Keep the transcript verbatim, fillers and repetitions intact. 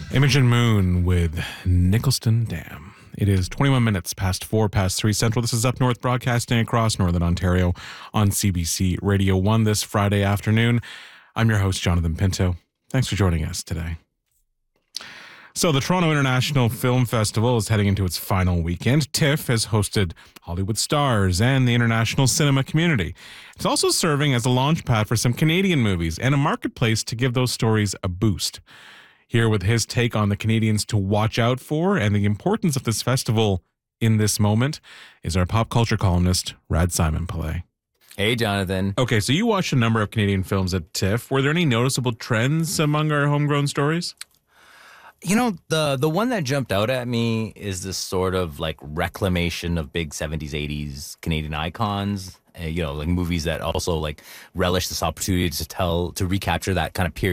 Imogen Moon with Nicholston Dam. It is twenty-one minutes past four, past three central. This is Up North, broadcasting across Northern Ontario on C B C Radio one this Friday afternoon. I'm your host, Jonathan Pinto. Thanks for joining us today. So the Toronto International Film Festival is heading into its final weekend. TIFF has hosted Hollywood stars and the international cinema community. It's also serving as a launch pad for some Canadian movies and a marketplace to give those stories a boost. Here with his take on the Canadians to watch out for and the importance of this festival in this moment is our pop culture columnist, Rad Simon Pillay. Hey, Jonathan. Okay, so you watched a number of Canadian films at TIFF. Were there any noticeable trends among our homegrown stories? You know, the the one that jumped out at me is this sort of like reclamation of big seventies, eighties Canadian icons. Uh, you know, like movies that also like relish this opportunity to tell, to recapture that kind of period